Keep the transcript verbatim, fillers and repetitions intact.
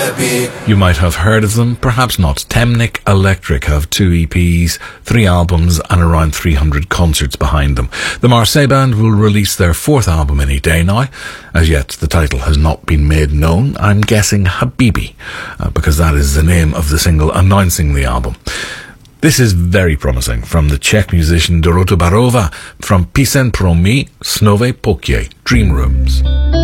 You might have heard of them, perhaps not. Temnik Electric have two E Ps, three albums and around three hundred concerts behind them. The Marseille band will release their fourth album any day now. As yet, the title has not been made known. I'm guessing Habibi, uh, because that is the name of the single announcing the album. This is very promising from the Czech musician Dorota Barova from Píseň pro mě, Snové pokoje, Dream Rooms.